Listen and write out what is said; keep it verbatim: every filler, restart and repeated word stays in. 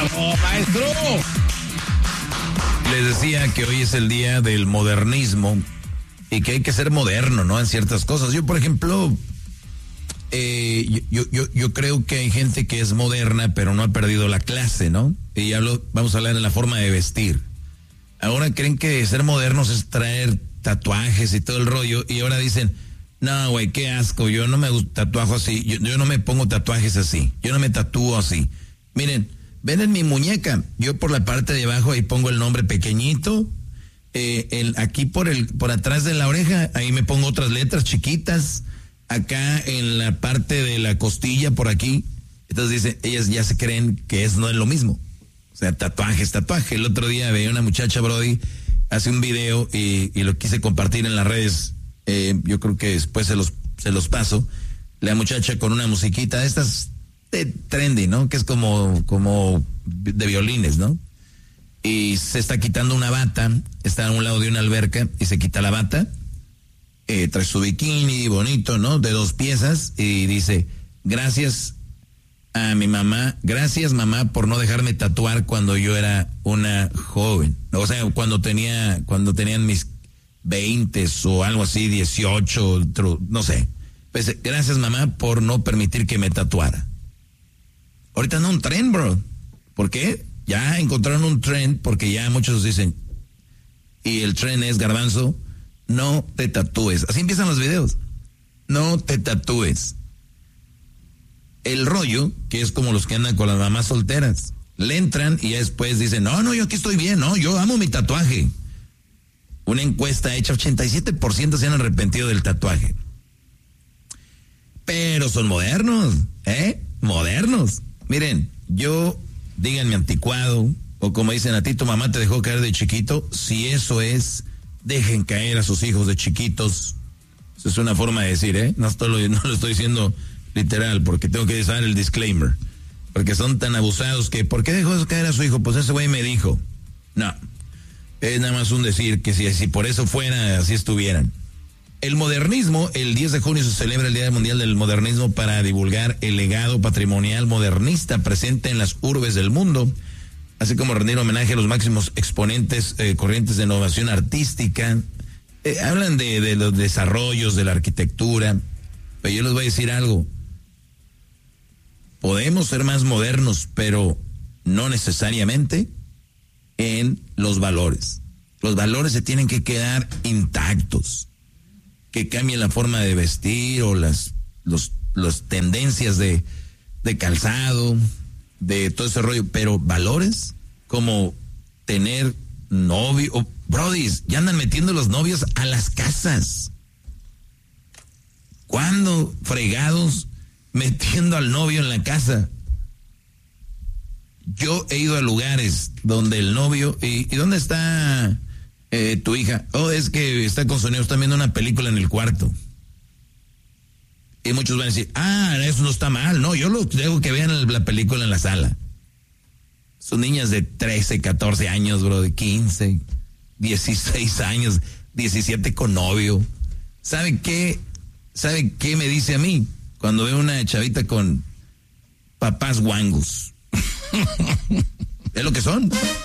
¡Bravo, maestro! Les decía que hoy es el día del modernismo y que hay que ser moderno, ¿no? En ciertas cosas. Yo, por ejemplo, eh, yo, yo, yo creo que hay gente que es moderna, pero no ha perdido la clase, ¿no? Y hablo, vamos a hablar de la forma de vestir. Ahora creen que ser modernos es traer tatuajes y todo el rollo, y ahora dicen, no, güey, qué asco, yo no me tatuajo así, yo, yo no me pongo tatuajes así, yo no me tatúo así. Miren, ven en mi muñeca, yo por la parte de abajo ahí pongo el nombre pequeñito, eh, el, aquí por el, por atrás de la oreja, ahí me pongo otras letras chiquitas, acá en la parte de la costilla por aquí. Entonces dicen, ellas ya se creen que es no es lo mismo. O sea, tatuajes, tatuaje. El otro día veía una muchacha, Brody, hace un video y, y lo quise compartir en las redes. Eh, yo creo que después se los, se los paso. La muchacha con una musiquita de estas de trendy, ¿no? Que es como, como de violines, ¿no? Y se está quitando una bata, está a un lado de una alberca y se quita la bata. Eh, trae su bikini bonito, ¿no? De dos piezas y dice, gracias a mi mamá, gracias mamá por no dejarme tatuar cuando yo era una joven. O sea, cuando tenía, cuando tenían mis veintes o algo así, dieciocho, no sé. Pues, gracias mamá por no permitir que me tatuara. Ahorita no un tren, bro. ¿Por qué? Ya encontraron un tren porque ya muchos dicen, y el tren es, Garbanzo, no te tatúes. Así empiezan los videos. No te tatúes. El rollo, que es como los que andan con las mamás solteras, le entran y ya después dicen, no, no, yo aquí estoy bien, no, yo amo mi tatuaje. Una encuesta hecha, ochenta y siete por ciento se han arrepentido del tatuaje. Pero son modernos, ¿eh? Modernos. Miren, yo, díganme anticuado, o como dicen a ti, tu mamá te dejó caer de chiquito. Si eso es, dejen caer a sus hijos de chiquitos. Eso es una forma de decir, ¿eh? No, estoy, no lo estoy diciendo literal, porque tengo que dar el disclaimer. Porque son tan abusados que, ¿por qué dejó caer a su hijo? Pues ese güey me dijo. No, es nada más un decir, que si, si por eso fuera, así estuvieran. El modernismo, el diez de junio se celebra el Día Mundial del Modernismo para divulgar el legado patrimonial modernista presente en las urbes del mundo, así como rendir homenaje a los máximos exponentes eh, corrientes de innovación artística. Eh, hablan de, de los desarrollos de la arquitectura, pero yo les voy a decir algo. Podemos ser más modernos, pero no necesariamente en los valores. Los valores se tienen que quedar intactos. Que cambien la forma de vestir o las los, los tendencias de, de calzado, de todo ese rollo, pero valores como tener novio, oh, brodis, ya andan metiendo los novios a las casas. ¿Cuándo fregados metiendo al novio en la casa? Yo he ido a lugares donde el novio, ¿y, y dónde está eh, tu hija? Oh, es que está con su niño, está viendo una película en el cuarto. Y muchos van a decir, ah, eso no está mal. No, yo lo dejo que vean la película en la sala. Son niñas de trece, catorce años, bro, de quince, dieciséis años, diecisiete con novio. ¿Saben qué? ¿Saben qué me dice a mí? Cuando veo una chavita con papás guangos. Es lo que son.